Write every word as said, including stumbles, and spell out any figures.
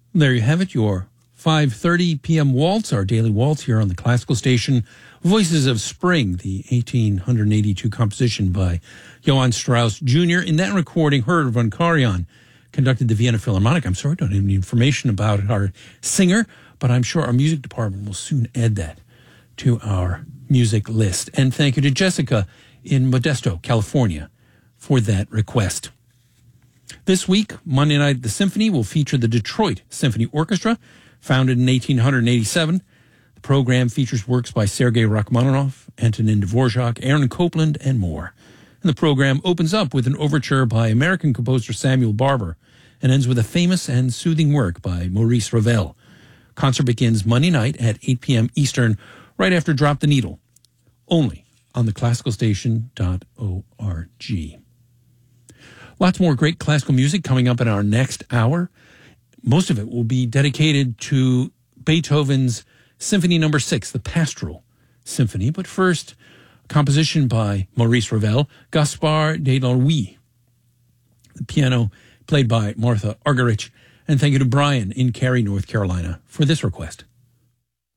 There you have it, your five thirty p.m. waltz, our daily waltz here on the classical station. Voices of Spring, the eighteen eighty-two composition by Johann Strauss Junior In that recording, Herbert von Karajan conducted the Vienna Philharmonic. I'm sorry I don't have any information about our singer, but I'm sure our music department will soon add that to our music list. And thank you to Jessica in Modesto, California, for that request. This week, Monday Night at the Symphony will feature the Detroit Symphony Orchestra, founded in eighteen eighty-seven. The program features works by Sergei Rachmaninoff, Antonin Dvorak, Aaron Copland, and more. And the program opens up with an overture by American composer Samuel Barber and ends with a famous and soothing work by Maurice Ravel. Concert begins Monday night at eight p.m. Eastern, right after Drop the Needle, only on the classical station dot org. Lots more great classical music coming up in our next hour. Most of it will be dedicated to Beethoven's Symphony Number Six, the Pastoral Symphony. But first, a composition by Maurice Ravel, Gaspard de Lorlouis. The piano played by Martha Argerich. And thank you to Brian in Cary, North Carolina, for this request.